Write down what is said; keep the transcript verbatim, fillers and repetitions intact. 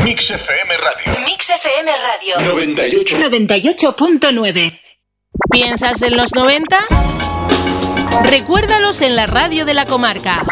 Mix F M Radio. Mix F M Radio. noventa y ocho. noventa y ocho punto nueve. ¿Piensas en los noventa? Recuérdalos en la radio de la comarca.